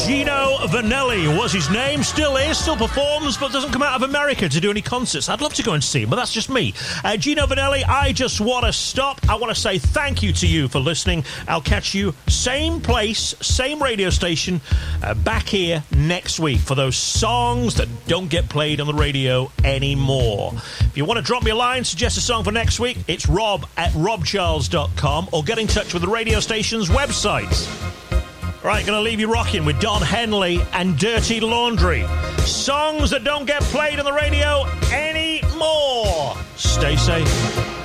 Gino Vanelli was his name, still is, still performs, but doesn't come out of America to do any concerts. I'd love to go and see him, but that's just me. Gino Vanelli, I Just Want to Stop. I want to say thank you to you for listening. I'll catch you same place, same radio station, back here next week for those songs that don't get played on the radio anymore. If you want to drop me a line, suggest a song for next week, it's rob@robcharles.com or get in touch with the radio station's website. Right, going to leave you rocking with Don Henley and Dirty Laundry. Songs that don't get played on the radio anymore. Stay safe.